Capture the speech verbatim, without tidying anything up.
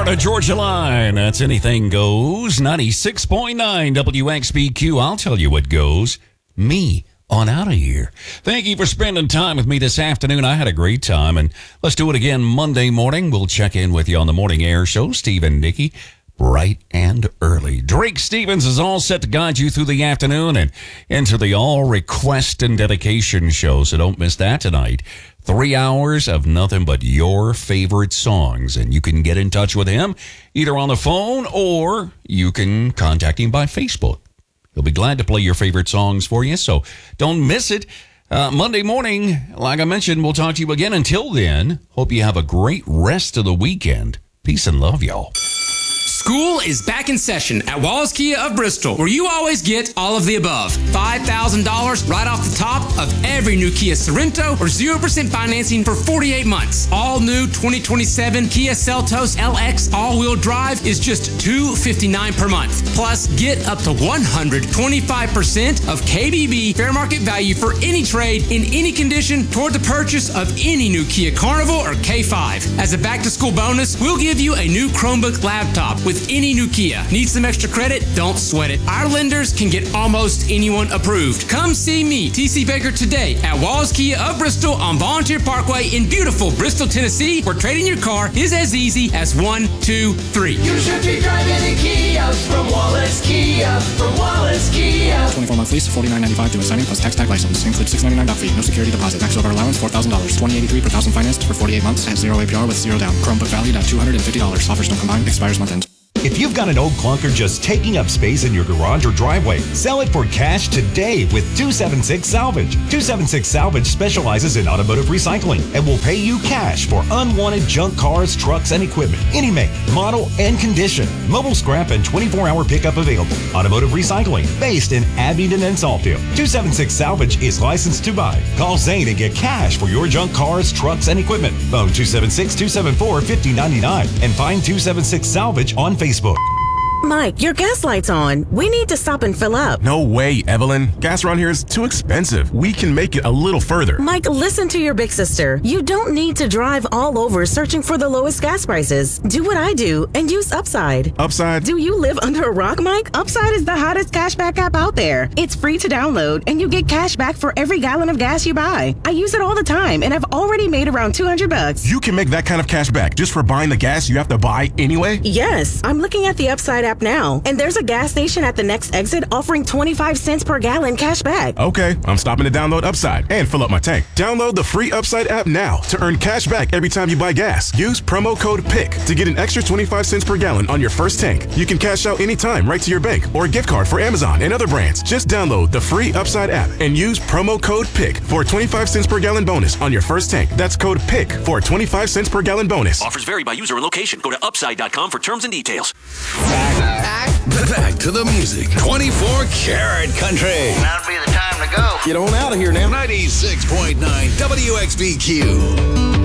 Florida Georgia line. That's Anything Goes. ninety-six point nine W X B Q. I'll tell you what goes. Me on out of here. Thank you for spending time with me this afternoon. I had a great time, and let's do it again Monday morning. We'll check in with you on the morning air show. Steve and Nikki, bright and early. Drake Stevens is all set to guide you through the afternoon and into the all request and dedication show, so don't miss that tonight. Three hours of nothing but your favorite songs, and you can get in touch with him either on the phone or you can contact him by Facebook. He'll be glad to play your favorite songs for you, so don't miss it. Uh, Monday morning, like I mentioned, we'll talk to you again. Until then, hope you have a great rest of the weekend. Peace and love, y'all. School is back in session at Wallace Kia of Bristol, where you always get all of the above. five thousand dollars right off the top of every new Kia Sorento or zero percent financing for forty-eight months. All new twenty twenty-seven Kia Seltos L X all-wheel drive is just two hundred fifty-nine dollars per month. Plus, get up to one hundred twenty-five percent of K B B fair market value for any trade in any condition toward the purchase of any new Kia Carnival or K five. As a back-to-school bonus, we'll give you a new Chromebook laptop with any new Kia. Need some extra credit? Don't sweat it. Our lenders can get almost anyone approved. Come see me, T C Baker, today at Wallace Kia of Bristol on Volunteer Parkway in beautiful Bristol, Tennessee, where trading your car is as easy as one, two, three. You should be driving a Kia from Wallace Kia, from Wallace Kia. twenty-four month lease, forty-nine ninety-five due assigning plus tax tag license. Includes six ninety-nine doc fee, no security deposit. Max over allowance four thousand dollars. twenty eighty-three per thousand financed for forty-eight months at zero A P R with zero down. Chromebook valued at two hundred fifty dollars. Offers don't combine. Expires month end. If you've got an old clunker just taking up space in your garage or driveway, sell it for cash today with two seventy-six Salvage. two seventy-six Salvage specializes in automotive recycling and will pay you cash for unwanted junk cars, trucks, and equipment. Any make, model, and condition. Mobile scrap and twenty-four hour pickup available. Automotive recycling based in Abingdon and Saltfield. two seventy-six Salvage is licensed to buy. Call Zane and get cash for your junk cars, trucks, and equipment. Phone two seven six, two seven four, five zero nine nine and find two seventy-six Salvage on Facebook. Facebook. Mike, your gas light's on. We need to stop and fill up. No way, Evelyn. Gas around here is too expensive. We can make it a little further. Mike, listen to your big sister. You don't need to drive all over searching for the lowest gas prices. Do what I do and use Upside. Upside? Do you live under a rock, Mike? Upside is the hottest cashback app out there. It's free to download, and you get cash back for every gallon of gas you buy. I use it all the time, and I've already made around two hundred bucks. You can make that kind of cash back just for buying the gas you have to buy anyway? Yes. I'm looking at the Upside app now, and there's a gas station at the next exit offering twenty-five cents per gallon cash back. Okay, I'm stopping to download Upside and fill up my tank. Download the free Upside app now to earn cash back every time you buy gas. Use promo code PICK to get an extra twenty-five cents per gallon on your first tank. You can cash out anytime right to your bank or a gift card for Amazon and other brands. Just download the free Upside app and use promo code PICK for a twenty-five cents per gallon bonus on your first tank. That's code PICK for a twenty-five cents per gallon bonus. Offers vary by user and location. Go to upside dot com for terms and details. Back, back to the music. twenty-four karat country. Now'd be the time to go. Get on out of here now. ninety-six point nine W X B Q.